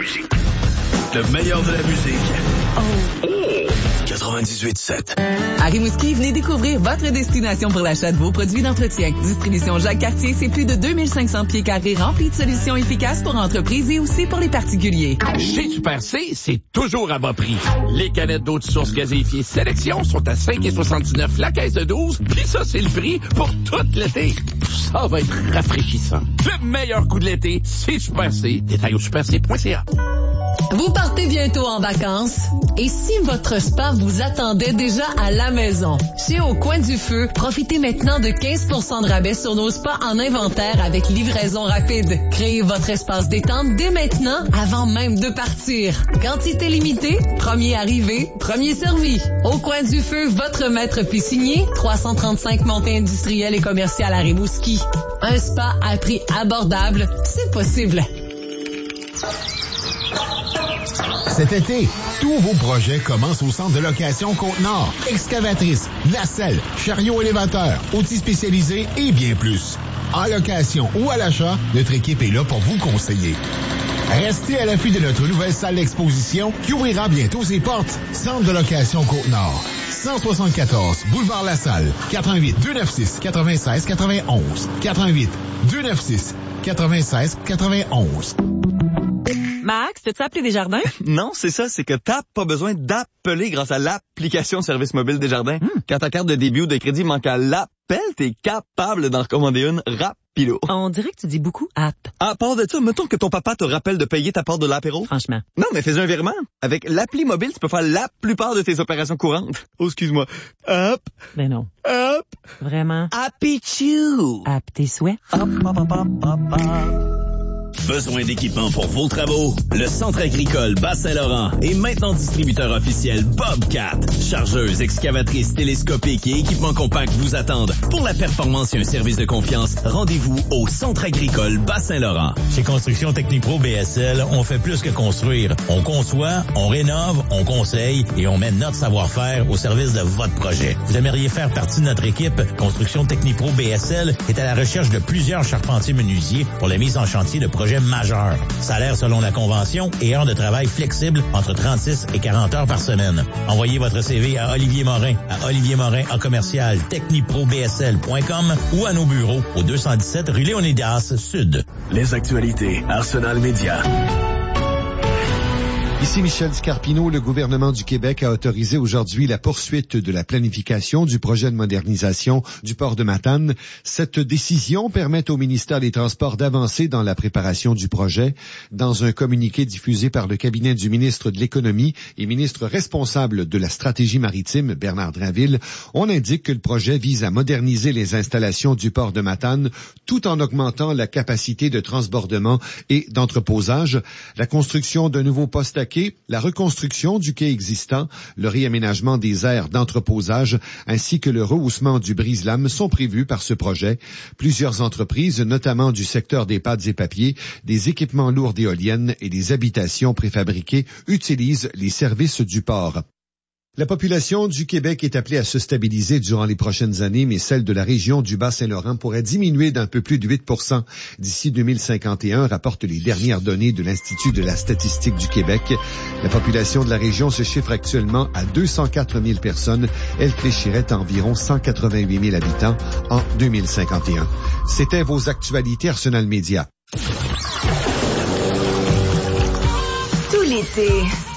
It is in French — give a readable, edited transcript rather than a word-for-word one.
musique. Le meilleur de la musique. Oh. 98.7. À Rimouski, venez découvrir votre destination pour l'achat de vos produits d'entretien. Distribution Jacques Cartier, c'est plus de 2500 pieds carrés remplis de solutions efficaces pour entreprises et aussi pour les particuliers. Chez Super C, c'est toujours à bas prix. Les canettes d'eau de source gazéifiée Sélection sont à 5,79 la caisse de 12, puis ça, c'est le prix pour tout l'été. Ça va être rafraîchissant. Le meilleur coup de l'été, c'est Super C. Détail au superc.ca. Vous partez bientôt en vacances? Et si votre spa vous attendait déjà à la maison? Chez Au Coin du Feu, profitez maintenant de 15% de rabais sur nos spas en inventaire avec livraison rapide. Créez votre espace détente dès maintenant, avant même de partir. Quantité limitée, premier arrivé, premier servi. Au Coin du Feu, votre maître piscinier, 335 montées industrielles et commerciales à Rimouski. Un spa à prix abordable, c'est possible. Cet été, tous vos projets commencent au centre de location Côte-Nord. Excavatrice, nacelle, chariot élévateur, outils spécialisés et bien plus. En location ou à l'achat, notre équipe est là pour vous conseiller. Restez à l'affût de notre nouvelle salle d'exposition qui ouvrira bientôt ses portes. Centre de location Côte-Nord. 174 Boulevard La Salle. 88 296 96 91. 88 296 96 91. Max, t'as-tu appelé Desjardins? Non, c'est ça, c'est que t'as pas besoin d'appeler grâce à l'application Service Mobile Desjardins. Quand ta carte de débit ou de crédit manque à l'appel, t'es capable d'en recommander une rapido. On dirait que tu dis beaucoup app. À part de ça, mettons que ton papa te rappelle de payer ta part de l'apéro. Franchement. Non, mais fais un virement. Avec l'appli mobile, tu peux faire la plupart de tes opérations courantes. Oh, excuse-moi. Hop. Ben non. Hop. Vraiment. Happy Chew. App tes souhaits. Hop, hop, hop, hop, hop, hop. Besoin d'équipement pour vos travaux? Le Centre agricole Bas-Saint-Laurent est maintenant distributeur officiel Bobcat. Chargeuses, excavatrices, télescopiques et équipements compacts vous attendent. Pour la performance et un service de confiance, rendez-vous au Centre agricole Bas-Saint-Laurent. Chez Construction Technipro BSL, on fait plus que construire. On conçoit, on rénove, on conseille et on met notre savoir-faire au service de votre projet. Vous aimeriez faire partie de notre équipe? Construction Technipro BSL est à la recherche de plusieurs charpentiers menuisiers pour la mise en chantier de projets majeurs. Salaire selon la convention et heures de travail flexibles entre 36 et 40 heures par semaine. Envoyez votre CV à Olivier Morin, techniprobsl.com ou à nos bureaux au 217 rue Léonidas Sud. Les actualités Arsenal Média. Ici Michel Scarpino, le gouvernement du Québec a autorisé aujourd'hui la poursuite de la planification du projet de modernisation du port de Matane. Cette décision permet au ministère des Transports d'avancer dans la préparation du projet. Dans un communiqué diffusé par le cabinet du ministre de l'Économie et ministre responsable de la stratégie maritime, Bernard Drinville, on indique que le projet vise à moderniser les installations du port de Matane tout en augmentant la capacité de transbordement et d'entreposage. La construction d'un nouveau poste à quai, la reconstruction du quai existant, le réaménagement des aires d'entreposage ainsi que le rehaussement du brise-lames sont prévus par ce projet. Plusieurs entreprises, notamment du secteur des pâtes et papiers, des équipements lourds d'éoliennes et des habitations préfabriquées, utilisent les services du port. La population du Québec est appelée à se stabiliser durant les prochaines années, mais celle de la région du Bas-Saint-Laurent pourrait diminuer d'un peu plus de 8% d'ici 2051, rapportent les dernières données de l'Institut de la statistique du Québec. La population de la région se chiffre actuellement à 204 000 personnes. Elle fléchirait à environ 188 000 habitants en 2051. C'était vos actualités Arsenal Média. Tout l'été,